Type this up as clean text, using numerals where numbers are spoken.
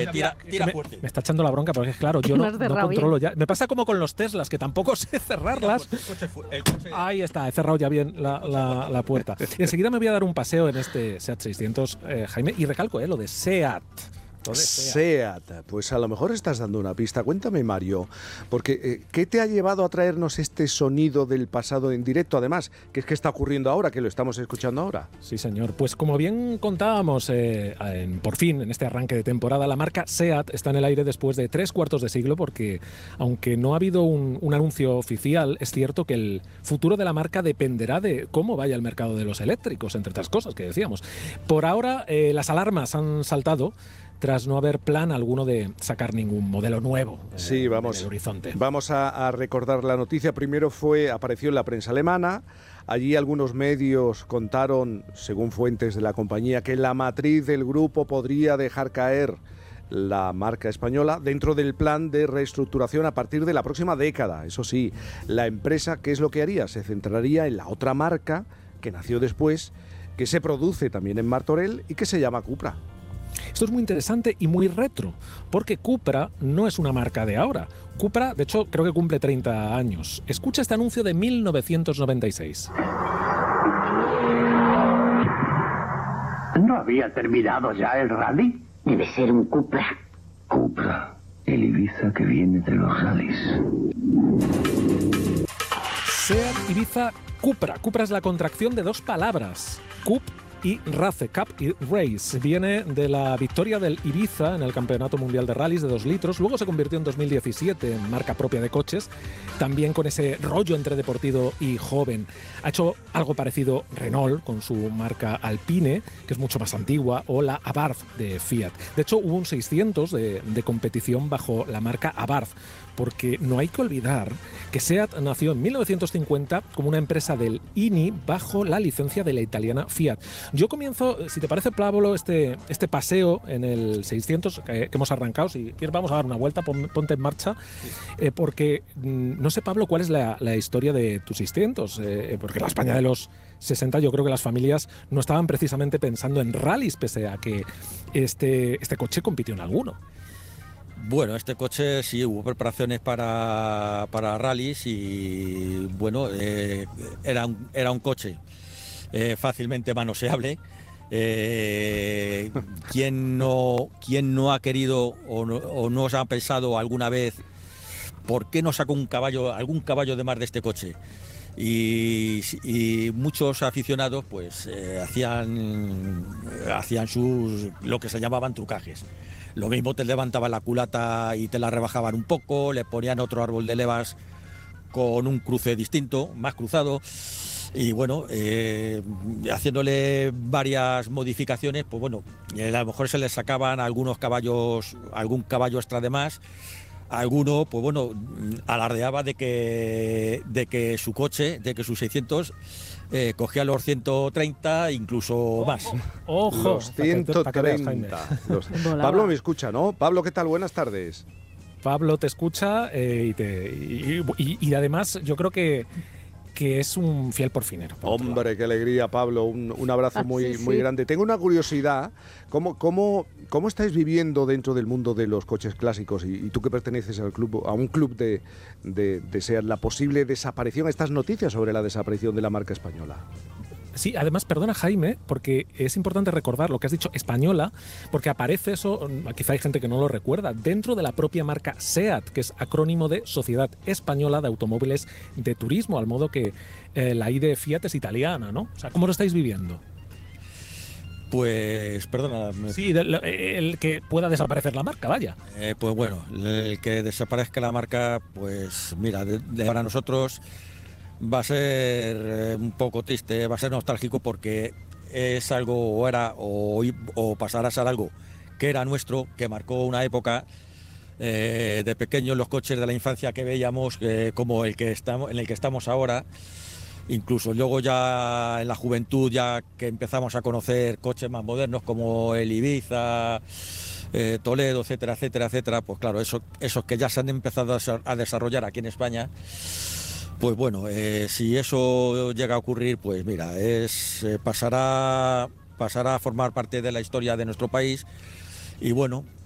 tira fuerte. Me está echando la bronca porque es claro, yo no controlo ya. Me pasa como con los Teslas, que tampoco sé cerrarlas. El coche. Ahí está, he cerrado ya bien la puerta. Y enseguida me voy a dar un paseo en este SEAT 600, Jaime, y recalco lo de SEAT. SEAT, pues a lo mejor estás dando una pista. Cuéntame, Mario, porque ¿qué te ha llevado a traernos este sonido del pasado en directo? Además, ¿qué es que está ocurriendo ahora, que lo estamos escuchando ahora? Sí, señor. Pues como bien contábamos, por fin, en este arranque de temporada, la marca SEAT está en el aire después de 3/4 de siglo, porque aunque no ha habido un anuncio oficial, es cierto que el futuro de la marca dependerá de cómo vaya el mercado de los eléctricos, entre otras cosas que decíamos. Por ahora, las alarmas han saltado tras no haber plan alguno de sacar ningún modelo nuevo sí, vamos, en el horizonte. Vamos a recordar la noticia. Primero apareció en la prensa alemana. Allí algunos medios contaron, según fuentes de la compañía, que la matriz del grupo podría dejar caer la marca española dentro del plan de reestructuración a partir de la próxima década. Eso sí, la empresa, ¿qué es lo que haría? Se centraría en la otra marca que nació después, que se produce también en Martorell y que se llama Cupra. Esto es muy interesante y muy retro, porque Cupra no es una marca de ahora. Cupra, de hecho, creo que cumple 30 años. Escucha este anuncio de 1996. ¿No había terminado ya el rally? Debe ser un Cupra. Cupra, el Ibiza que viene de los rallies. SEAT Ibiza Cupra. Cupra es la contracción de dos palabras. Cup y Race, Cup y Race. Viene de la victoria del Ibiza en el Campeonato Mundial de Rallys de 2 litros. Luego se convirtió en 2017 en marca propia de coches, también con ese rollo entre deportivo y joven. Ha hecho algo parecido Renault con su marca Alpine, que es mucho más antigua, o la Abarth de Fiat. De hecho, hubo un 600 de competición bajo la marca Abarth, porque no hay que olvidar que SEAT nació en 1950 como una empresa del INI bajo la licencia de la italiana Fiat. Yo comienzo, si te parece, Pablo, este paseo en el 600 que hemos arrancado. Si quieres vamos a dar una vuelta, ponte en marcha, porque no sé, Pablo, cuál es la historia de tu 600, porque la España de los 60 yo creo que las familias no estaban precisamente pensando en rallies, pese a que este coche compitió en alguno. Bueno, este coche sí hubo preparaciones para rallies y bueno, era un coche fácilmente manoseable. ¿Quién no ha querido o no os ha pensado alguna vez por qué no sacó algún caballo de más de este coche? Y muchos aficionados pues hacían lo que se llamaban trucajes. Lo mismo te levantaban la culata y te la rebajaban un poco, le ponían otro árbol de levas con un cruce distinto, más cruzado, y bueno, haciéndole varias modificaciones, pues bueno, a lo mejor se le sacaban algún caballo extra de más. Alguno, pues bueno, alardeaba de que su coche, de que sus 600 cogía los 130, incluso más. ¡Ojo! Los 130. Pablo me escucha, ¿no? Pablo, ¿qué tal? Buenas tardes. Pablo te escucha y además yo creo que es un fiel porfinero. Hombre, qué alegría, Pablo. Un abrazo muy grande. Tengo una curiosidad. ¿Cómo estáis viviendo dentro del mundo de los coches clásicos? Y tú que perteneces a un club de SEAT, la posible desaparición, estas noticias sobre la desaparición de la marca española. Sí, además, perdona, Jaime, porque es importante recordar lo que has dicho, española, porque aparece eso, quizá hay gente que no lo recuerda, dentro de la propia marca SEAT, que es acrónimo de Sociedad Española de Automóviles de Turismo, al modo que la I de Fiat es italiana, ¿no? O sea, ¿cómo lo estáis viviendo? Pues, perdona. Sí, el que pueda desaparecer la marca, vaya. Pues bueno, el que desaparezca la marca, pues mira, para nosotros va a ser un poco triste, va a ser nostálgico, porque es algo, o pasará a ser algo que era nuestro, que marcó una época. De pequeños, los coches de la infancia que veíamos, como en el que estamos ahora, incluso luego ya en la juventud, ya que empezamos a conocer coches más modernos como el Ibiza, Toledo, etcétera, etcétera, etcétera, pues claro, esos que ya se han empezado a desarrollar aquí en España. Pues bueno, si eso llega a ocurrir, pues mira, pasará a formar parte de la historia de nuestro país. Y bueno,